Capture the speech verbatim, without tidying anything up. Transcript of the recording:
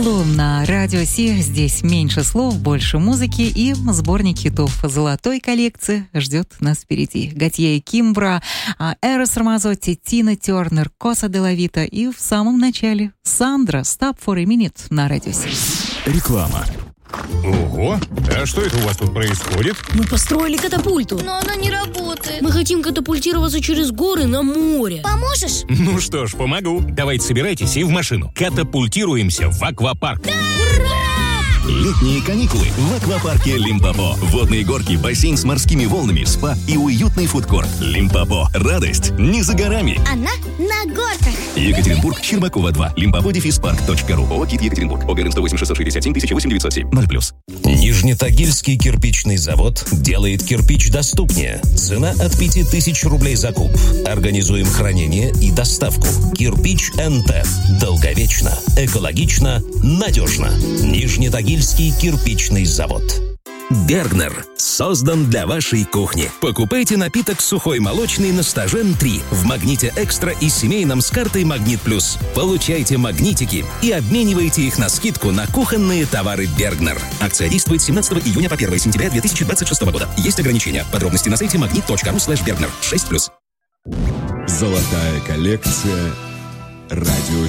На радио Си здесь меньше слов, больше музыки, и сборник хитов золотой коллекции ждет нас впереди. Готье и Кимбра, Эрос Рамазотти, Тина Тернер, Коса де ла Вита и в самом начале Сандра «Stop for a minute» на радио Си. Реклама. Ого, а что это у вас тут происходит? Мы построили катапульту. Но она не работает. Мы хотим катапультироваться через горы на море. Поможешь? Ну что ж, помогу. Давайте собирайтесь и в машину. Катапультируемся в аквапарк. Да! Ура! Летние каникулы в аквапарке Лимпопо. Водные горки, бассейн с морскими волнами, спа и уютный фудкорт. Лимпопо. Радость не за горами. Она на горках. Екатеринбург, Щербакова два. Лимпопо дефис парк точка ру. ООО «КИТ Екатеринбург». ОГРН сто восемь шестьсот шестьдесят семь тысяча восемь девятьсот семь. ноль плюс. Нижнетагильский кирпичный завод делает кирпич доступнее. Цена от пяти тысяч рублей за куб. Организуем хранение и доставку. Кирпич эн тэ. Долговечно, экологично, надежно. Нижнетагильский кирпичный завод. Бергнер создан для вашей кухни. Покупайте напиток сухой молочный на Стажен три в Магните Экстра и семейном с картой Магнит Плюс. Получайте магнитики и обменивайте их на скидку на кухонные товары Бергнер. Акция действует с семнадцатого июня по первое сентября две тысячи двадцать шестого года. Есть ограничения. Подробности на сайте магнит точка ру слэш бергнер. шесть плюс. Золотая коллекция «Радио